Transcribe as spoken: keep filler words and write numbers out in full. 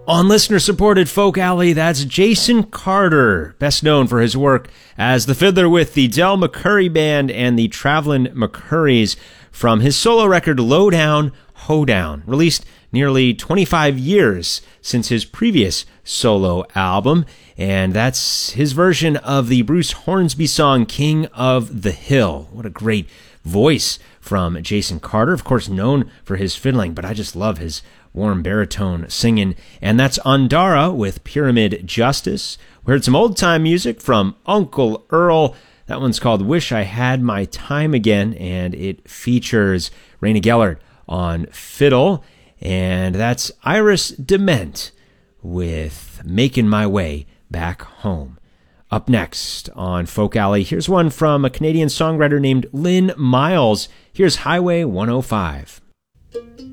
On listener-supported Folk Alley, that's Jason Carter, best known for his work as the fiddler with the Del McCoury Band and the Travelin' McCourys from his solo record Lowdown Hoedown, released nearly twenty-five years since his previous solo album, and that's his version of the Bruce Hornsby song King of the Hill. What a great voice from Jason Carter, of course known for his fiddling, but I just love his warm baritone singing. And that's Ondara with Pyramid Justice. We heard some old-time music from Uncle Earl. That one's called Wish I Had My Time Again, and it features Raina Gellert on fiddle. And that's Iris Dement with Making My Way Back Home. Up next on Folk Alley, here's one from a Canadian songwriter named Lynn Miles. Here's Highway one oh five.